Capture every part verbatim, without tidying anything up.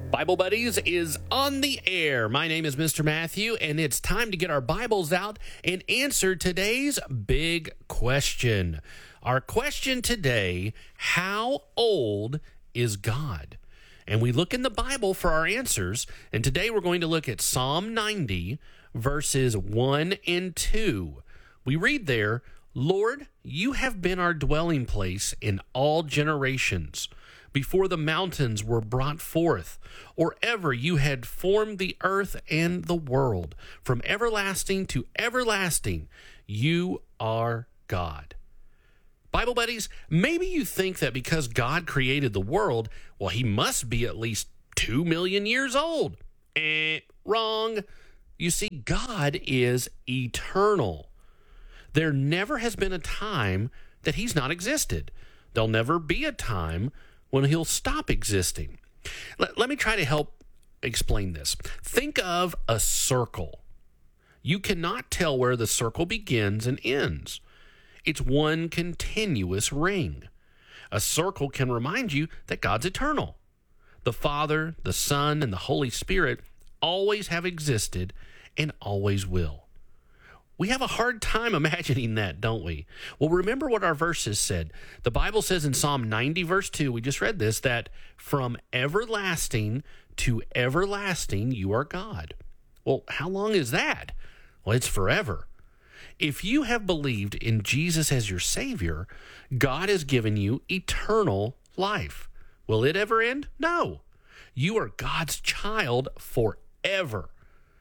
Bible Buddies is on the air. My name is Mister Matthew, and it's time to get our Bibles out and answer today's big question. Our question today, how old is God? And we look in the Bible for our answers, and today we're going to look at Psalm ninety, verses one and two. We read there, "Lord, you have been our dwelling place in all generations. Before the mountains were brought forth, or ever you had formed the earth and the world. From everlasting to everlasting, you are God." Bible buddies, maybe you think that because God created the world, well, he must be at least two million years old. Eh, wrong. You see, God is eternal. There never has been a time that he's not existed. There'll never be a time when he'll stop existing. Let, let me try to help explain this. Think of a circle. You cannot tell where the circle begins and ends. It's one continuous ring. A circle can remind you that God's eternal. The Father, the Son, and the Holy Spirit always have existed and always will. We have a hard time imagining that, don't we? Well, remember what our verses said. The Bible says in Psalm ninety, verse two, we just read this, that from everlasting to everlasting, you are God. Well, how long is that? Well, it's forever. If you have believed in Jesus as your Savior, God has given you eternal life. Will it ever end? No. You are God's child forever.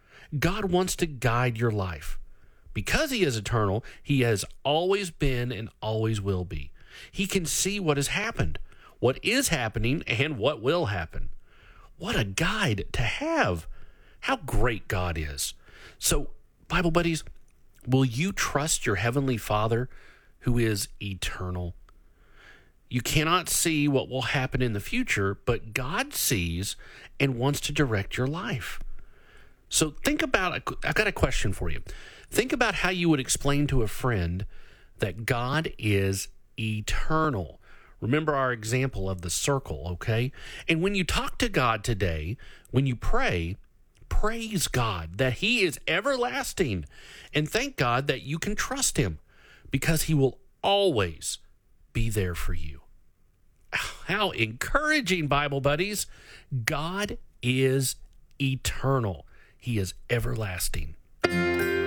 God wants to guide your life. Because he is eternal, he has always been and always will be. He can see what has happened, what is happening, and what will happen. What a guide to have. How great God is. So, Bible buddies, will you trust your Heavenly Father who is eternal? You cannot see what will happen in the future, but God sees and wants to direct your life. So think about, I've got a question for you. Think about how you would explain to a friend that God is eternal. Remember our example of the circle, okay? And when you talk to God today, when you pray, praise God that he is everlasting. And thank God that you can trust him because he will always be there for you. How encouraging, Bible buddies. God is eternal. He is everlasting.